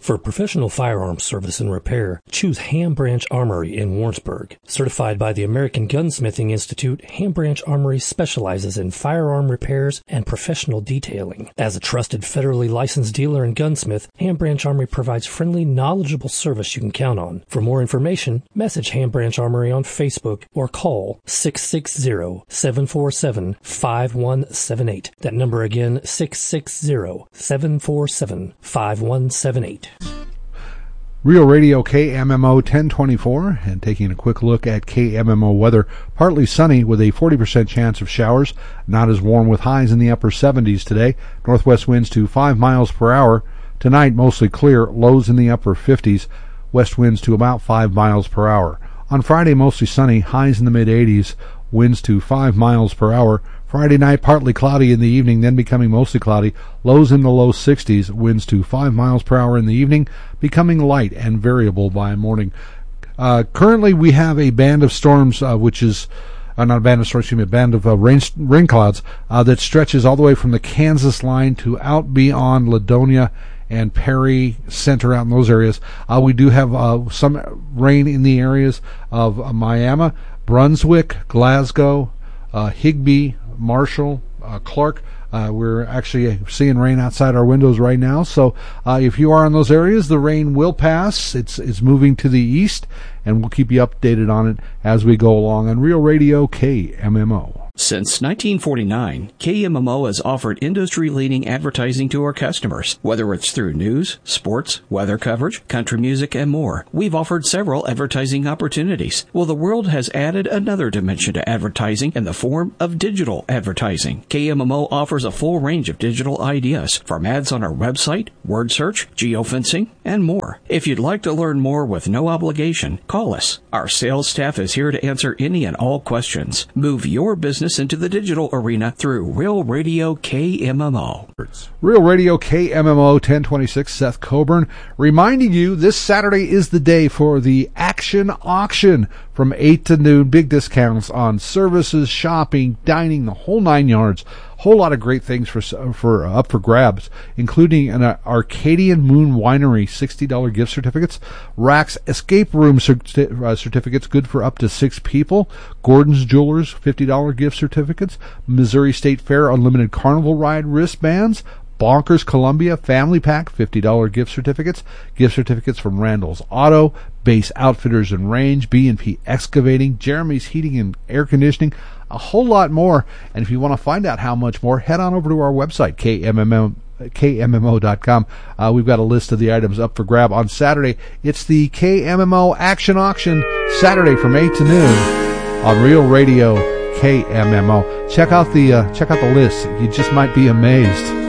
For professional firearms service and repair, choose Ham Branch Armory in Warrensburg. Certified by the American Gunsmithing Institute, Ham Branch Armory specializes in firearm repairs and professional detailing. As a trusted federally licensed dealer and gunsmith, Ham Branch Armory provides friendly, knowledgeable service you can count on. For more information, message Ham Branch Armory on Facebook or call 660-747-5178. That number again, 660-747-5178. Real Radio KMMO 1024, and taking a quick look at KMMO weather. Partly sunny with a 40% chance of showers. Not as warm with highs in the upper 70s today. Northwest winds to 5 miles per hour. Tonight mostly clear, lows in the upper 50s. West winds to about 5 miles per hour. On Friday mostly sunny, highs in the mid 80s. Winds to 5 miles per hour. Friday night, partly cloudy in the evening, then becoming mostly cloudy. Lows in the low 60s, winds to 5 miles per hour in the evening, becoming light and variable by morning. Currently, we have a band of storms, which is not a band of storms, excuse me, a band of rain clouds that stretches all the way from the Kansas line to out beyond Ladonia and Perry Center, out in those areas. We do have some rain in the areas of Miami, Brunswick, Glasgow, Higbee, Marshall, Clark. We're actually seeing rain outside our windows right now. So if you are in those areas, the rain will pass. It's moving to the east, and we'll keep you updated on it as we go along on Real Radio KMMO. Since 1949, KMMO has offered industry-leading advertising to our customers. Whether it's through news, sports, weather coverage, country music, and more, we've offered several advertising opportunities. Well, the world has added another dimension to advertising in the form of digital advertising. KMMO offers a full range of digital ideas, from ads on our website, word search, geofencing, and more. If you'd like to learn more with no obligation, call us. Our sales staff is here to answer any and all questions. Move your business into the digital arena through Real Radio KMMO. Real Radio KMMO 1026, Seth Coburn, reminding you this Saturday is the day for the Action Auction from 8 to noon. Big discounts on services, shopping, dining, the whole 9 yards. Whole lot of great things for up for grabs, including an Arcadian Moon Winery $60 gift certificates, Rack's Escape Room certificates good for up to 6 people, Gordon's Jewelers $50 gift certificates, Missouri State Fair Unlimited Carnival Ride wristbands, Bonkers Columbia Family Pack $50 gift certificates from Randall's Auto, Base Outfitters and Range, B&P Excavating, Jeremy's Heating and Air Conditioning, a whole lot more. And if you want to find out how much more, head on over to our website, KMMO.com. We've got a list of the items up for grab on Saturday. It's the KMMO Action Auction, Saturday from 8 to noon on Real Radio KMMO. Check out the list. You just might be amazed.